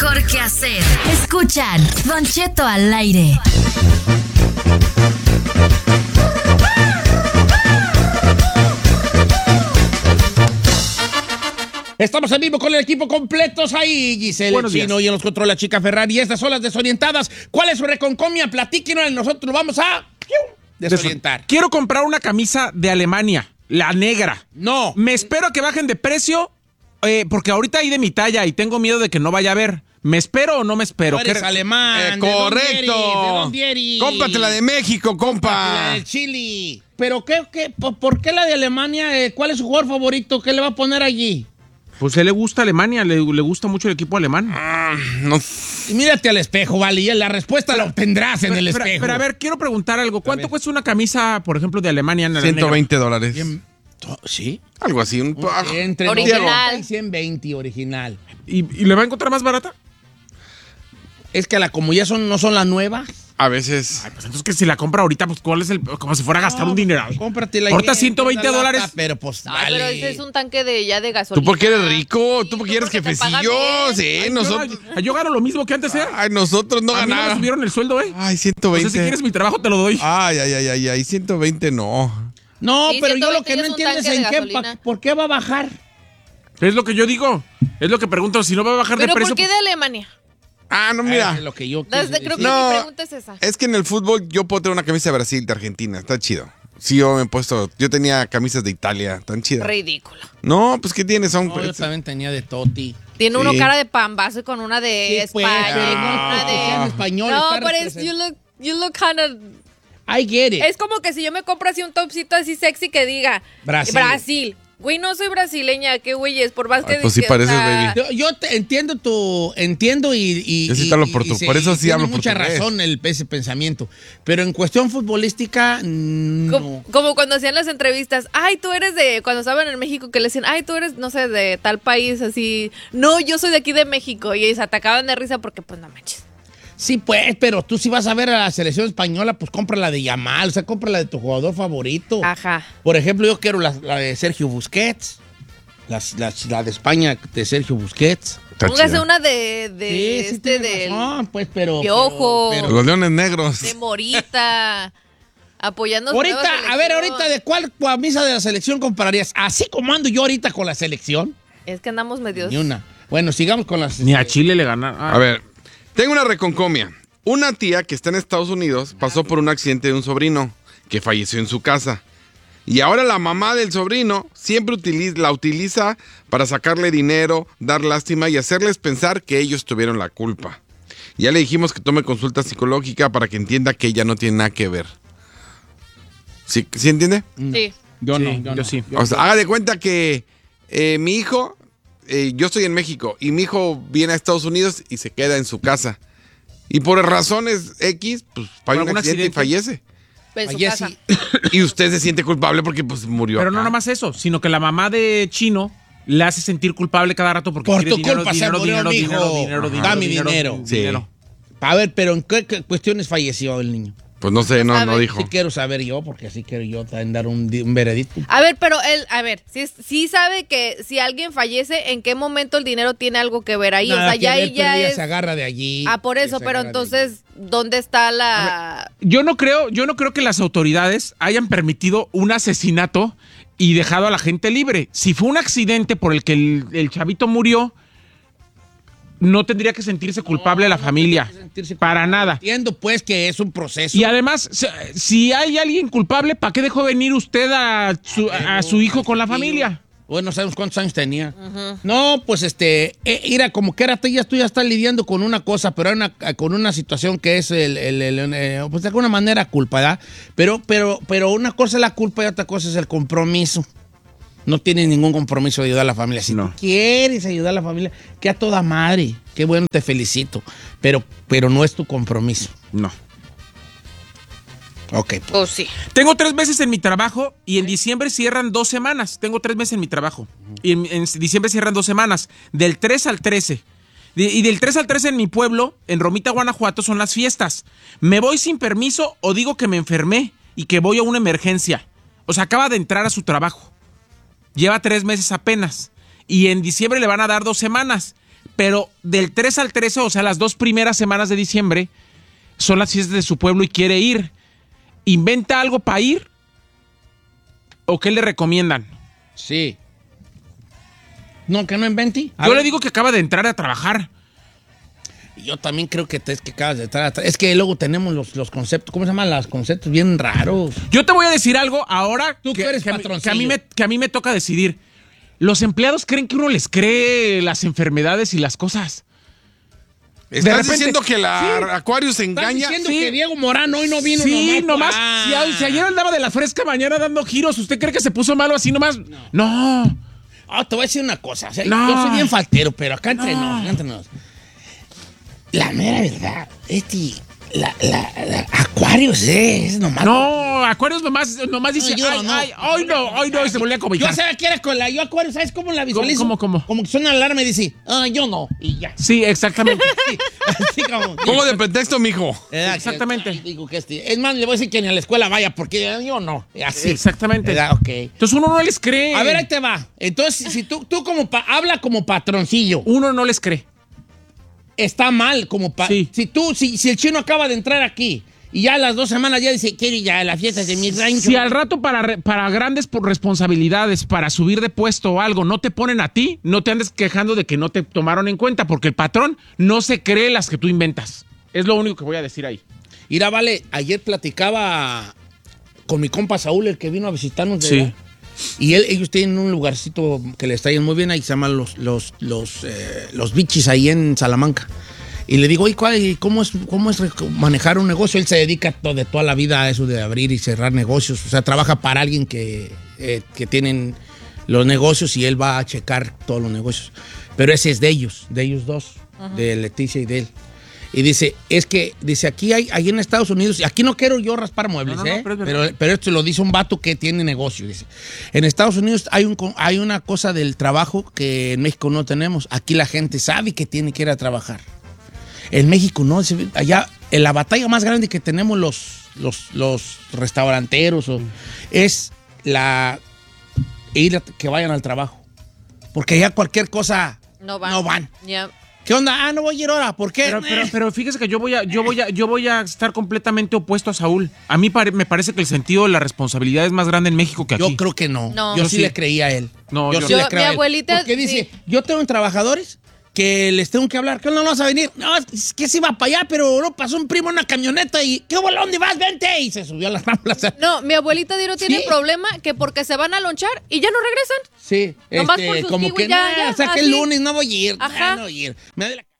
mejor que hacer. Escuchan Don Cheto al aire. Estamos en vivo con el equipo completos ahí, Giselle, Buenos el Chino días. y en los controles la chica Ferrari. Y estas son las desorientadas. ¿Cuál es su reconcomia? Platíquenos, nosotros vamos a desorientar. Quiero comprar una camisa de Alemania, la negra. No. Me espero a que bajen de precio, porque ahorita hay de mi talla y tengo miedo de que no vaya a haber. ¿Me espero o no me espero? No eres alemán. ¿De correcto. dónde eres? Cómpratela de México, compa. La del Chile. ¿Pero por qué la de Alemania? ¿Cuál es su jugador favorito? ¿Qué le va a poner allí? Pues a él le gusta Alemania, le gusta mucho el equipo alemán. No. Y mírate al espejo, vale, y la respuesta la obtendrás en el espejo. Pero a ver, quiero preguntar algo. ¿Cuánto cuesta una camisa, por ejemplo, de Alemania? En la negra? $120. Bien. ¿Sí? Algo así. Entre Original. 90 y 120 original. ¿Y le va a encontrar más barata? Es que como ya no son las nuevas. A veces. Pues entonces que si la compra ahorita, pues ¿cuál es el...? Como si fuera a gastar un dineral. Cómpratela. Ahorita bien, $120. Pero pues Ay, vale. pero ese es un tanque de gasolina. Tú porque eres rico, tú porque eres porque te pagan jefecillo. bien. Sí, Ay, nosotros. yo gano lo mismo que antes, ¿eh? Ay, nosotros no a mí no me ganamos. subieron el sueldo, ¿eh? Ay, O 120. sea, si quieres mi trabajo, te lo doy. Ay, 120 no. No, Sí, pero yo lo 120 que no es un entiendo es tanque de en qué, gasolina. ¿por qué va a bajar? Es lo que yo digo. Es lo que pregunto. Si no va a bajar ¿Pero de precio... por qué de Alemania? Ah, no, Es mira. lo que yo quiero Creo que decir. No. mi pregunta es esa. Es que en el fútbol yo puedo tener una camisa de Brasil, de Argentina. Está chido. Sí, yo me he puesto. Yo tenía camisas de Italia. Tan chidas. Ridículo. No, pues ¿qué tienes? Son. No, yo también tenía de Toti. Tiene uno Sí. cara de pambazo y con una de Sí, pues, España pero y con no, una que sean de... españoles, No, está pero you look kind of... I get it. Es como que si yo me compro así un topcito así sexy que diga Brasil. Güey, no soy brasileña, qué güey es, por más que... Ay, pues sí que, pareces, o sea, baby. Yo entiendo y Yo sí te hablo por eso sí tiene hablo mucha portugués. razón ese pensamiento, pero en cuestión futbolística no. como cuando hacían las entrevistas, ay, tú eres de... Cuando estaban en México que le decían, ay, tú eres, no sé, de tal país, así... No, yo soy de aquí de México. Y se atacaban de risa porque, pues, no manches. Sí, pues, pero tú si vas a ver a la selección española, pues compra la de Yamal, o sea, compra la de tu jugador favorito. Ajá. Por ejemplo, yo quiero la de Sergio Busquets, la de España de Sergio Busquets. Está Póngase chida. una de Sí, tienes del... razón, pues, pero... Piojo. Los Leones Negros. De Morita. Apoyando a su Ahorita, nueva a ver, selección. ahorita, ¿de cuál camisa de la selección comprarías? Así como ando yo ahorita con la selección. Es que andamos medios... Ni una. Bueno, sigamos con las... Ni a Chile le ganaron. A ver, tengo una reconcomia. Una tía que está en Estados Unidos pasó por un accidente de un sobrino que falleció en su casa. Y ahora la mamá del sobrino siempre la utiliza para sacarle dinero, dar lástima y hacerles pensar que ellos tuvieron la culpa. Ya le dijimos que tome consulta psicológica para que entienda que ella no tiene nada que ver. ¿Sí entiende? Sí. Yo Sí, no. yo sí. O sea, haga de cuenta que mi hijo, yo estoy en México y mi hijo viene a Estados Unidos y se queda en su casa. Y por razones X, pues falla un algún accidente y fallece. En su Fallece. casa. Y usted se siente culpable porque pues murió. Pero acá. no nomás eso, sino que la mamá de Chino le hace sentir culpable cada rato porque Por quiere tu dinero, culpa se dinero, murió dinero, mi dinero, hijo. dinero, dinero, Dame dinero, dinero. Sí. dinero. A ver, pero ¿en qué cuestiones falleció el niño? Pues no sé, no ¿Sabe? dijo. Sí quiero saber yo, porque así quiero yo también dar un veredicto. A ver, pero sí sabe que si alguien fallece, ¿en qué momento el dinero tiene algo que ver ahí? Nada o sea, ya que ver, ella pero ella es... se agarra de allí. Ah, por eso, Se pero agarra de entonces, ¿dónde está la...? Yo no creo que las autoridades hayan permitido un asesinato y dejado a la gente libre. Si fue un accidente por el que el chavito murió, no tendría que sentirse culpable la familia. Para nada. Entiendo, pues, que es un proceso. Y además, si hay alguien culpable, ¿para qué dejó venir usted a su hijo con la familia? Bueno, no sabemos cuántos años tenía. No, pues mira, como que ahora tú ya estás lidiando con una cosa, pero con una situación que es pues de alguna manera culpa, ¿verdad? Pero una cosa es la culpa y otra cosa es el compromiso. No tienes ningún compromiso de ayudar a la familia. Si No. tú quieres ayudar a la familia, que a toda madre. Qué bueno, te felicito. Pero no es tu compromiso. No. Ok. Pues sí. Tengo 3 meses en mi trabajo y en diciembre cierran 2 semanas. Tengo 3 meses en mi trabajo. Y en diciembre cierran 2 semanas. Del 3 al 13. Y del 3 al 13 en mi pueblo, en Romita, Guanajuato, son las fiestas. ¿Me voy sin permiso o digo que me enfermé y que voy a una emergencia? O sea, acaba de entrar a su trabajo. Lleva 3 meses apenas. Y en diciembre le van a dar 2 semanas. pero del 3 al 13, o sea, las 2 primeras semanas de diciembre, son las fiestas de su pueblo y quiere ir. ¿Inventa algo para ir? ¿O qué le recomiendan? Sí. No, que no invente. Yo le digo que acaba de entrar a trabajar. Yo también creo que es que acabas de estar atrás. Es que luego tenemos los conceptos, ¿cómo se llaman? Los conceptos bien raros. Yo te voy a decir algo ahora Tú que eres patroncillo. que a mí me toca decidir. Los empleados creen que uno les cree las enfermedades y las cosas. ¿Estás repente- diciendo que la Aquarius ¿Estás engaña? diciendo Sí. que Diego Morán hoy no vino Sí, nomás. Ah. Si ayer andaba de la fresca mañana dando giros, ¿usted cree que se puso malo así nomás? No. Te voy a decir una cosa. O sea, No. yo soy bien faltero, pero acá entre nos. La mera verdad, la Aquarius es nomás. No, Acuarios nomás dice, yo ay, no. ay, hoy no, y se volvió a Yo cobijar. sabía que era con la yo Aquarius, ¿sabes cómo la visualizo? ¿Cómo? Como que suena la alarma y dice, yo no, y ya. Sí, exactamente. Sí, así como. ¿Cómo de pretexto, mijo? Exactamente. Digo que es más, le voy a decir que ni a la escuela vaya, porque yo no. Así. Exactamente. ¿Verdad? Ok. Entonces uno no les cree. A ver, ahí te va. Entonces, si tú como habla como patroncillo, Uno no les cree. está mal como Sí. si el chino acaba de entrar aquí y ya a las 2 semanas ya dice, quiero ir a las fiestas de mi rancho. Si al rato para grandes responsabilidades, para subir de puesto o algo, no te ponen a ti, no te andes quejando de que no te tomaron en cuenta, porque el patrón no se cree las que tú inventas. Es lo único que voy a decir ahí. Mira, vale, ayer platicaba con mi compa Saúl, el que vino a visitarnos de Sí. allá. Y ellos tienen un lugarcito que les está yendo muy bien ahí, se llaman los bichis ahí en Salamanca. Y le digo, oye, ¿cómo es manejar un negocio? Él se dedica de toda la vida a eso de abrir y cerrar negocios. O sea, trabaja para alguien que tienen los negocios y él va a checar todos los negocios. Pero ese es de ellos dos, de Leticia y de él. Y dice, aquí hay en Estados Unidos, y aquí no quiero yo raspar muebles, No, pero es verdad. pero esto lo dice un vato que tiene negocio. Dice, en Estados Unidos hay una cosa del trabajo que en México no tenemos. Aquí la gente sabe que tiene que ir a trabajar. En México no. Allá, en la batalla más grande que tenemos los restauranteros es que vayan al trabajo. Porque allá cualquier cosa No van. Ya. ¿Qué onda? No voy a ir ahora. ¿Por qué? Pero fíjese que yo voy a estar completamente opuesto a Saúl. A mí me parece que el sentido de la responsabilidad es más grande en México que aquí. Yo creo que no. No. Yo sí le creía a él. No, yo yo sí no. le creo Mi a él. abuelita, Porque dice, sí. yo tengo trabajadores que les tengo que hablar. ¿Qué no vas a venir? No, es que sí iba para allá, pero no pasó un primo en una camioneta y ¿qué hubo? ¿A dónde vas? Vente. Y se subió a las ramblas. No, mi abuelita Diro tiene Sí. problema que porque se van a lonchar y ya no regresan. Sí. Nomás por sus como kiwis, que ya, o sea, que así. el lunes no voy a ir. Ajá. No voy a ir. Me da la